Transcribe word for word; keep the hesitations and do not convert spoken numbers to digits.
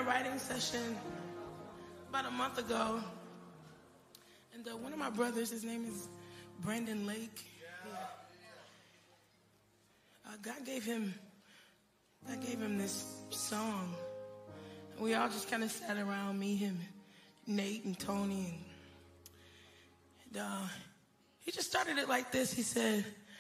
a writing session about a month ago, and uh, one of my brothers, his name is Brandon Lake. Yeah. Uh, God gave him, God gave him this song. And we all just kind of sat around, me, him, Nate, and Tony, and, and uh, he just started it like this. He said,